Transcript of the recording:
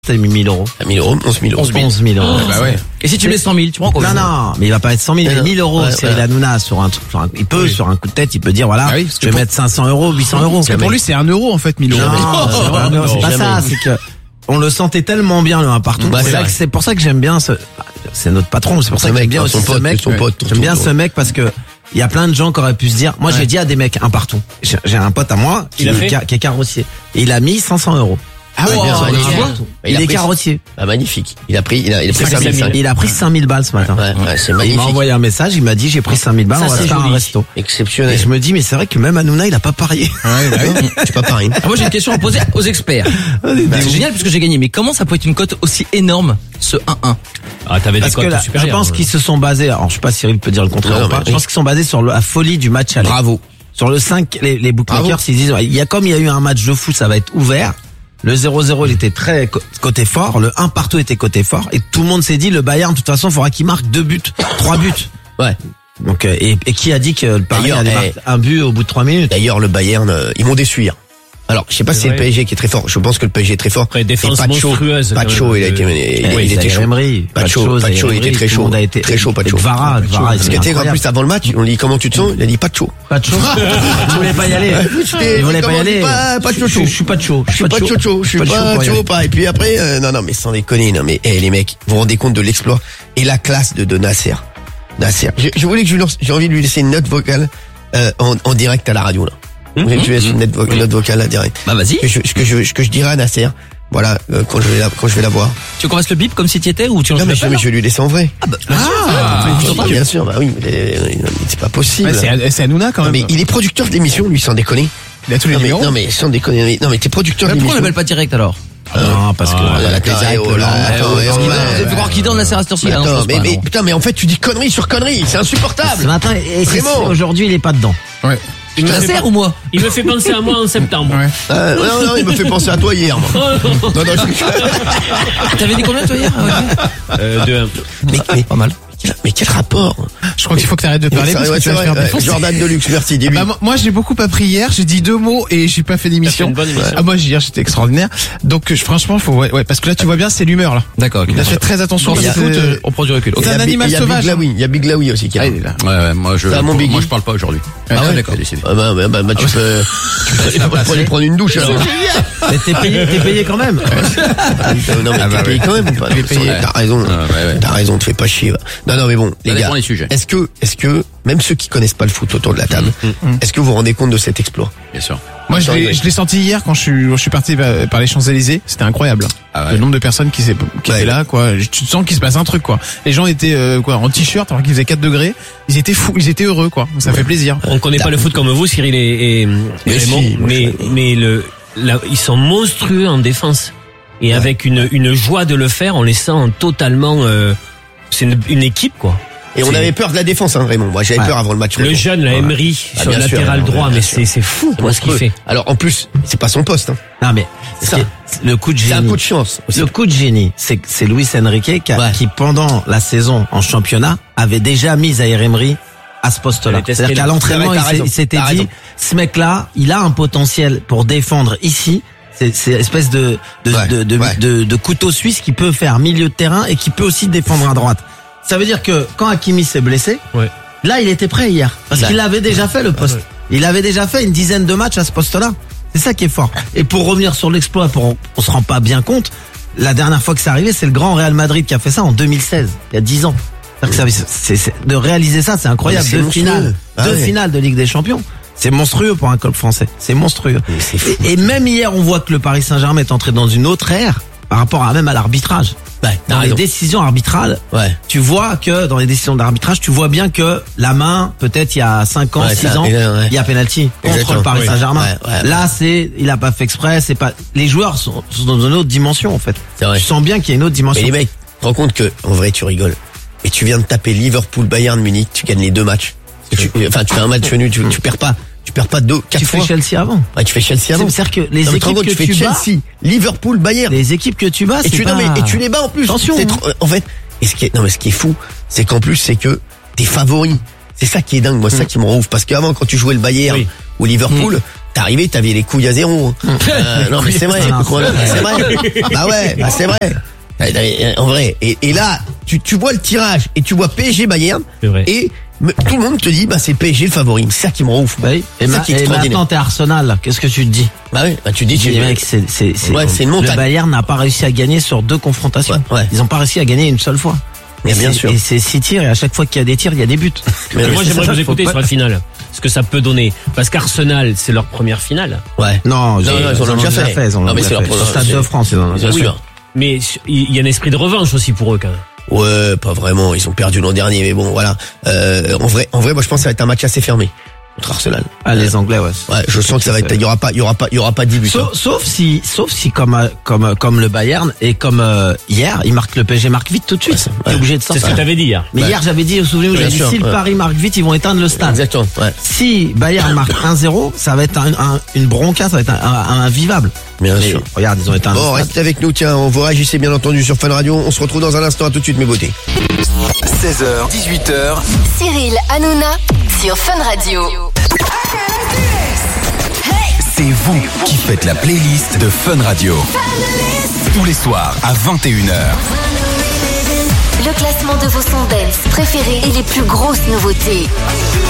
T'as mis 1000 euros. 1000 euros, 11 000 euros. 11 000 euros. Bah ouais. Et si tu mets 100 000, tu prends combien? Non, mais il va pas être 100 000, mais 1000 euros. Ouais, Cyril Hanouna, sur un coup de tête, il peut dire, voilà, Ah oui, parce je vais mettre 500 euros, 800 euros. Parce que pour lui, c'est 1 euro, en fait, 1000 euros. Non, c'est pas ça, c'est que, on le sentait tellement bien, le 1 partout. Bah, C'est pour ça que j'aime bien c'est notre patron, c'est pour ça que j'aime bien aussi ce mec. J'aime bien ce mec parce que, il y a plein de gens qui auraient pu se dire, moi j'ai dit à des mecs, 1 partout. J'ai un pote à moi, qui est carrossier. Et il a mis 500 euros. Ah ouais, bien sûr. Il est carrossier. Ah, magnifique. Il a pris 5000. Il a pris 5000 balles ce matin. Ouais, c'est Il magnifique. m'a envoyé un message, il m'a dit j'ai pris 5000 balles, Ça, on va c'est faire un joli. resto. Et Exceptionnel. je me dis mais c'est vrai que même Hanouna il a pas parié. Ouais, bah oui. Tu pas pareil. Ah, moi j'ai une question à poser aux experts. C'est génial puisque j'ai gagné, mais comment ça peut être une cote aussi énorme, ce 1-1? Ah, t'avais des Parce que cotes là, je supérieures. pense qu'ils se sont basés, alors je sais pas si Cyril peut dire le contraire Non, ou pas, mais je pense qu'ils sont basés sur la folie du match aller. Bravo. Sur le 5, les bookmakers, Bravo. ils disent, il y a eu un match de foot, ça va être ouvert. Le 0-0, il était très côté fort. Le 1 partout était côté fort. Et tout le monde s'est dit, le Bayern, de toute façon, il faudra qu'il marque 2 buts, 3 buts. Ouais. Donc, et qui a dit que le Paris D'ailleurs, allait marquer un but au bout de 3 minutes? D'ailleurs, le Bayern, ils m'ont déçu hier. Alors, je sais pas si c'est le vrai. PSG qui est très fort. Je pense que le PSG est très fort. Après, défense Et Pacho, monstrueuse, quand Pacho, même, il a été, il était chaud. Emery, Pacho, il était très chaud. Très chaud, Pacho. Gvara, Parce que en plus, avant le match, on lui dit comment tu te sens? Il a dit Pacho. Pacho. Il voulait pas y aller. Il voulait pas y aller. Pas chaud. Je suis pas chaud. Je suis pas chaud, je suis pas chaud, pas. Et puis après, non, mais sans déconner, non, mais, les mecs, vous vous rendez compte de l'exploit et la classe de Nasser. Nasser. Je voulais que j'ai envie de lui laisser une note vocale, en direct à la radio, là. Vous voulez que je laisse une note vocale, là, direct. Bah vas-y. Ce que je dirais à Nasser, voilà, quand je vais la voir. Tu veux qu'on fasse le bip comme si tu étais ou tu Non, mais l'appelles je vais lui laisser en vrai. Ah, Bien sûr, bah oui, mais c'est pas possible. Ouais, c'est Hanouna, quand Non, même. mais il est producteur de l'émission, lui, sans déconner. Il a tous les numéros. Non, mais sans déconner. Non, mais t'es producteur de Mais pourquoi on l'émission. l'appelle pas direct alors? Non, parce que Je vais voir qui donne la séance sur ci. Attends, mais putain, mais en fait, tu dis connerie sur connerie, c'est ce insupportable. matin, et Vraiment. aujourd'hui, il est pas dedans. Ouais. Il me fait Nasser pas- ou moi? Il me fait penser à moi en septembre. Ouais. Non, il me fait penser à toi hier, moi. Non, T'avais dit combien toi hier? De mais, Pas mal. mais quel rapport? Je crois qu'il faut que t'arrêtes de parler parce que tu vas te faire défoncer. Jordan Deluxe, merci, dis-lui. Bah, moi j'ai beaucoup appris hier, j'ai dit 2 mots et j'ai pas fait d'émission. T'as fait une bonne émission. Ah moi hier j'étais extraordinaire. Donc franchement faut ouais parce que là tu vois bien c'est l'humeur là. D'accord, ok. T'as fait très attention Quand au il foot. foot, on prend du recul. C'est un animal sauvage. Il y a Big Laoui aussi qui est Ah, là. il est là. Ouais, moi je parle pas aujourd'hui. Ah ouais, d'accord. Ah bah, tu peux aller prendre une douche alors. Mais t'es payé quand même. Non, mais t'es payé quand même ou pas? T'as raison. T'as raison, te fais pas chier. Non, mais bon, les Ça gars. dépend des sujets. Est-ce que, même ceux qui connaissent pas le foot autour de la table, est-ce que vous vous rendez compte de cet exploit? Bien sûr. Moi je l'ai senti hier quand je suis parti par les Champs-Élysées, c'était incroyable. Ah ouais. Le nombre de personnes qui étaient là quoi, tu sens qu'il se passe un truc quoi. Les gens étaient en t-shirt alors qu'il faisait 4 degrés, ils étaient fous, ils étaient heureux quoi. Ça fait plaisir. On connaît pas le foot comme vous, Cyril et Raymond, si, moi, mais ils sont monstrueux en défense. Et avec une joie de le faire, on les sent totalement, c'est une équipe, quoi. Et on avait peur de la défense, hein, Raymond. Moi, j'avais peur avant le match. Le jeune, la Emery, Ah, sur le bien sûr, latéral ouais, droit, bien mais sûr. c'est fou, C'est moi, ce qu'il monstrueux. fait. Alors, en plus, c'est pas son poste, hein. Non, mais C'est ça. le coup de C'est un génie. coup de chance aussi. Le coup de génie, c'est Luis Enrique qui pendant la saison en championnat avait déjà mis Zaïre Emery à ce poste-là. avait testé C'est-à-dire qu'à là. l'entraînement, T'as raison, il s'était t'as dit, raison. ce mec-là, il a un potentiel pour défendre ici. C'est espèce de couteau suisse qui peut faire milieu de terrain et qui peut aussi défendre à droite. Ça veut dire que quand Hakimi s'est blessé, Ouais. là, il était prêt hier. Parce qu'il avait déjà fait le poste. Il avait déjà fait une dizaine de matchs à ce poste-là. C'est ça qui est fort. Et pour revenir sur l'exploit, on se rend pas bien compte, la dernière fois que c'est arrivé, c'est le grand Real Madrid qui a fait ça en 2016, il y a 10 ans. De réaliser ça, c'est incroyable. Mais c'est monstrueux. Deux finales de Ligue des Champions. C'est monstrueux pour un club français. C'est monstrueux. Mais c'est fou. Et même hier, on voit que le Paris Saint-Germain est entré dans une autre ère par rapport à même à l'arbitrage. Dans les décisions arbitrales, tu vois que dans les décisions d'arbitrage, tu vois bien que la main, peut-être il y a 5 ans, 6 ans, il y a penalty contre le Paris Saint-Germain. Là, il a pas fait exprès, c'est pas, les joueurs sont dans une autre dimension, en fait. C'est vrai. Tu sens bien qu'il y a une autre dimension. Mais les mecs, tu te rends compte que, en vrai, tu rigoles. Et tu viens de taper Liverpool, Bayern, Munich, tu gagnes les 2 matchs. Tu fais un match nul, tu perds pas. Tu perds pas 4 tu fois. fais Chelsea avant. Ouais, tu fais Chelsea avant. C'est-à-dire que les Non, mais te rends équipes compte, que tu fais tu bats, Chelsea, Liverpool, Bayern. les équipes que tu bats, Et c'est tu, pas... et tu les bats en plus. Attention, C'est hein. trop- en fait, et ce qui est fou, c'est qu'en plus, c'est que t'es favori. C'est ça qui est dingue, moi, c'est ça qui me rend ouf. Parce qu'avant, quand tu jouais le Bayern ou Liverpool, t'arrivais, t'avais les couilles à 0. Non mais c'est vrai, c'est vrai. Bah ouais, c'est vrai. En vrai. Et là, tu vois le tirage et tu vois PSG Bayern et tout le monde te dit c'est PSG le favori. C'est ça qui me rend ouf. Bah oui. Et maintenant t'es Arsenal, qu'est-ce que tu te dis? Bah oui, tu dis mec, c'est une montagne. Le Bayern n'a pas réussi à gagner sur 2 confrontations. Ouais. Ils ont pas réussi à gagner une seule fois. Mais bien sûr. Et c'est 6 tirs et à chaque fois qu'il y a des tirs, il y a des buts. Mais moi j'aimerais vous écouter sur la finale. Ce que ça peut donner. Parce qu'Arsenal, c'est leur première finale. Ouais. Non, ils ont déjà fait. Non mais c'est leur première Stade de France, bien sûr. Mais il y a un esprit de revanche aussi pour eux quand même. Ouais, pas vraiment. Ils ont perdu l'an dernier, mais bon, voilà. En vrai, moi je pense que ça va être un match assez fermé contre Arsenal. Les Anglais, ouais. Ouais, je sens que ça va être. Il y aura pas 10 buts. Sauf si comme le Bayern et comme hier, il marque le PSG marque vite tout de suite. T'es obligé de sortir. C'est ce que t'avais dit hier. Mais hier, j'avais dit, souvenez-vous, j'avais dit si le Paris marque vite, ils vont éteindre le stade. Exactement. Ouais. Si Bayern marque 1-0, ça va être une bronca, ça va être un invivable. Bien sûr. Regarde, ils ont éteint. Bon, restez avec nous, tiens, on vous réagissez bien entendu sur Fun Radio. On se retrouve dans un instant, à tout de suite mes beautés. 16h, 18h. Cyril Hanouna sur Fun Radio. C'est vous qui faites la playlist de Fun Radio. Tous les soirs à 21h. Le classement de vos sons dance préférés et les plus grosses nouveautés.